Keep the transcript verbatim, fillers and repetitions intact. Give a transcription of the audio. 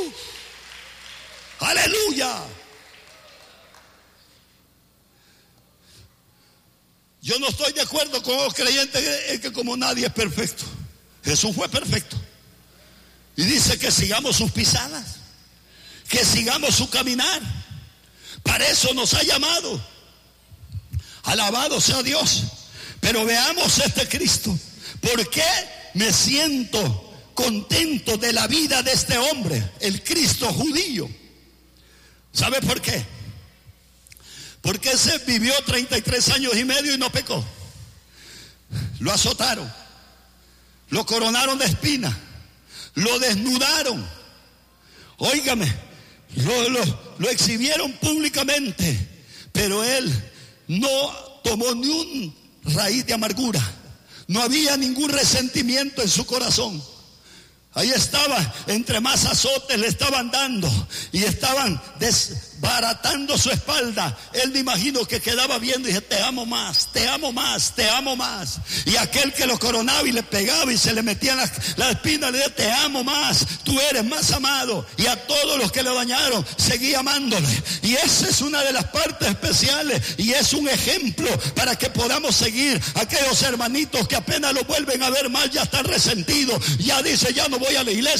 ¡Aleluya! Yo no estoy de acuerdo con los creyentes en que como nadie es perfecto. Jesús fue perfecto. Y dice que sigamos sus pisadas, que sigamos su caminar. Para eso nos ha llamado. Alabado sea Dios. Pero veamos este Cristo. ¿Por qué me siento contento de la vida de este hombre, el Cristo judío? ¿Sabe por qué? Porque ese vivió treinta y tres años y medio y no pecó. Lo azotaron, lo coronaron de espinas, lo desnudaron. Óigame, lo, lo, lo exhibieron públicamente, pero él no tomó ni un raíz de amargura. No había ningún resentimiento en su corazón. Ahí estaba, entre más azotes le estaban dando y estaban desbaratando su espalda. Él me imagino que quedaba viendo y dije, te amo más, te amo más, te amo más. Y aquel que lo coronaba y le pegaba y se le metían las, las espinas, le decía, te amo más, tú eres más amado. Y a todos los que le dañaron, seguía amándole. Y esa es una de las partes especiales y es un ejemplo para que podamos seguir. Aquellos hermanitos que apenas lo vuelven a ver mal, ya están resentidos, ya dice, ya no voy a la iglesia.